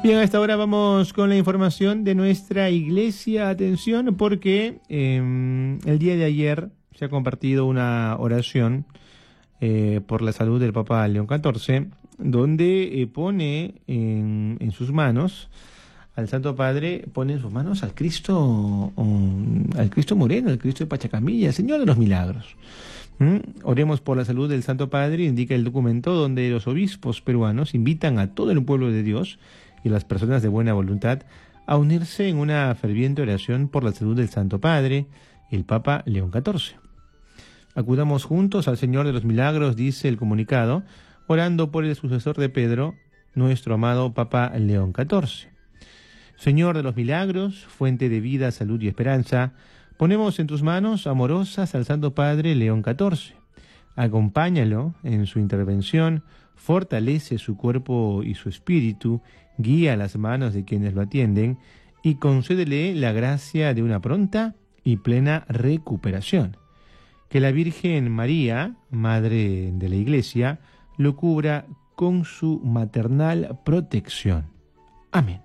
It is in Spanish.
Bien, a esta hora vamos con la información de nuestra iglesia. Atención, porque el día de ayer se ha compartido una oración por la salud del Papa León XIV, donde pone en sus manos al Santo Padre, pone en sus manos al Cristo Moreno, al Cristo de Pachacamilla, el Señor de los Milagros. Oremos por la salud del Santo Padre, indica el documento donde los obispos peruanos invitan a todo el pueblo de Dios y a las personas de buena voluntad a unirse en una ferviente oración por la salud del Santo Padre, el Papa León XIV. Acudamos juntos al Señor de los Milagros, dice el comunicado, orando por el sucesor de Pedro, nuestro amado Papa León XIV. Señor de los Milagros, fuente de vida, salud y esperanza, ponemos en tus manos amorosas al Santo Padre León XIV. Acompáñalo en su intervención, fortalece su cuerpo y su espíritu, guía las manos de quienes lo atienden y concédele la gracia de una pronta y plena recuperación. Que la Virgen María, Madre de la Iglesia, lo cubra con su maternal protección. Amén.